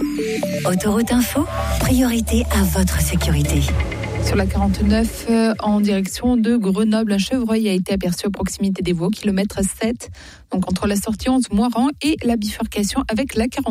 Autoroute Info, priorité à votre sécurité. Sur la 49, en direction de Grenoble, un chevreuil a été aperçu à proximité des Vaux, kilomètre 7, donc entre la sortie 11 Moiran et la bifurcation avec la 40.